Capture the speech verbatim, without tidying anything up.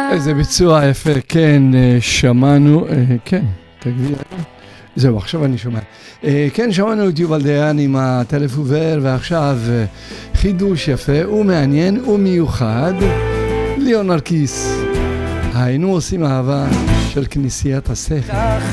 איזה ביצוע יפה, כן, שמענו, כן, תגידי, זהו, עכשיו אני שומע. כן, שמענו את יובל דיין עם הטלף עובר, ועכשיו חידוש יפה ומעניין ומיוחד, ליאון נרקיס, היינו עושים אהבה של כנסיית השכל.